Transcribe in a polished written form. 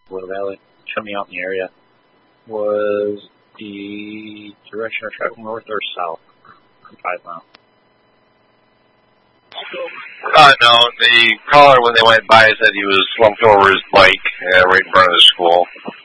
Willow Valley, coming out in the area. Was the direction of travel north or south? 5 miles. No, the caller, when they went by, said he was slumped over his bike right in front of the school.